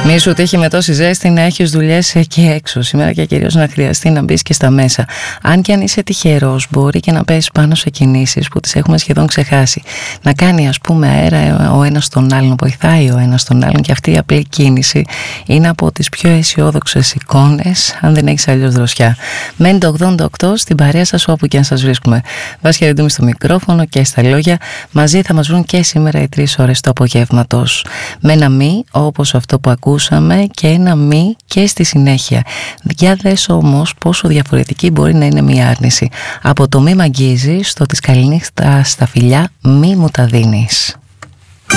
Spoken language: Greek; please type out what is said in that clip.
Μη σου τύχει με τόση ζέστη να έχεις δουλειές εκεί έξω σήμερα και κυρίως να χρειαστεί να μπεις και στα μέσα. Αν και αν είσαι τυχερός, μπορεί και να πέσεις πάνω σε κινήσεις που τις έχουμε σχεδόν ξεχάσει. Να κάνει ας πούμε αέρα ο ένας τον άλλον, βοηθάει ο ένας τον άλλον, και αυτή η απλή κίνηση είναι από τις πιο αισιόδοξες εικόνες, αν δεν έχεις αλλιώς δροσιά. Μένει το 88 στην παρέα σας όπου και αν σας βρίσκουμε. Βάσια Ρεντούμη στο μικρόφωνο και στα λόγια. Μαζί θα μας βρουν και σήμερα οι 3 ώρες του απογεύματος. Με ένα μη όπως αυτό που ακούσαμε και ένα μη και στη συνέχεια. Για δες όμως πόσο διαφορετική μπορεί να είναι μια άρνηση. Από το μη μ' αγγίζεις στο της καληνύχτα στα φιλιά μη μου τα δίνεις.